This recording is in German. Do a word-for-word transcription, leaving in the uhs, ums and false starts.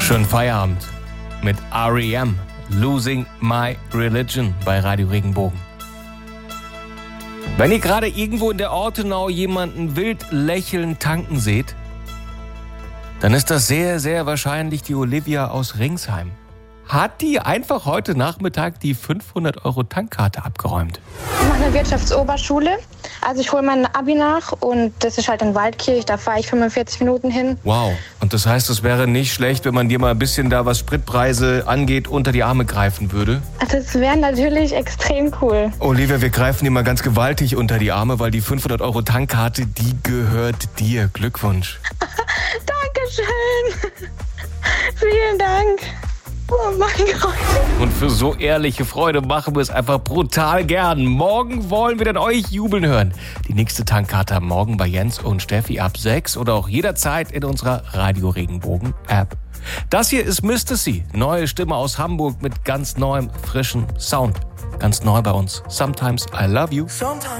Schönen Feierabend mit R E M, Losing My Religion bei Radio Regenbogen. Wenn ihr gerade irgendwo in der Ortenau jemanden wild lächelnd tanken seht, dann ist das sehr, sehr wahrscheinlich die Olivia aus Ringsheim. Hat die einfach heute Nachmittag die fünfhundert Euro Tankkarte abgeräumt. Ich mache eine Wirtschaftsoberschule. Also ich hole mein Abi nach und das ist halt in Waldkirch. Da fahre ich fünfundvierzig Minuten hin. Wow. Und das heißt, es wäre nicht schlecht, wenn man dir mal ein bisschen da, was Spritpreise angeht, unter die Arme greifen würde? Also es wäre natürlich extrem cool. Olivia, wir greifen dir mal ganz gewaltig unter die Arme, weil die fünfhundert Euro Tankkarte, die gehört dir. Glückwunsch. Dankeschön. Vielen Dank. Oh mein Gott. Und für so ehrliche Freude machen wir es einfach brutal gern. Morgen wollen wir dann euch jubeln hören. Die nächste Tankkarte morgen bei Jens und Steffi ab sechs oder auch jederzeit in unserer Radio Regenbogen App. Das hier ist Mister C, neue Stimme aus Hamburg mit ganz neuem, frischen Sound. Ganz neu bei uns. Sometimes I Love You.